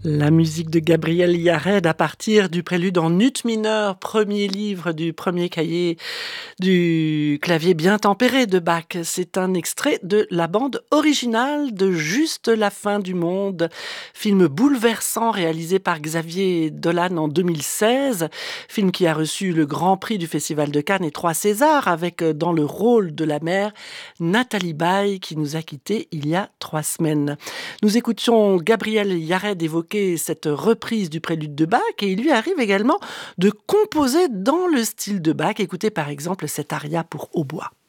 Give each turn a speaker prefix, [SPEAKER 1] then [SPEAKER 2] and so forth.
[SPEAKER 1] La musique de Gabriel Yared à partir du prélude en ut mineur, premier livre du premier cahier du clavier bien tempéré de Bach. C'est un extrait de la bande originale de Juste la fin du monde, film bouleversant réalisé par Xavier Dolan en 2016, film qui a reçu le Grand Prix du Festival de Cannes et 3 Césars avec dans le rôle de la mère Nathalie Baye qui nous a quittés il y a 3 semaines. Nous écoutions Gabriel Yared évoquer cette reprise du prélude de Bach et il lui arrive également de composer dans le style de Bach. Écoutez par exemple cet aria pour hautbois.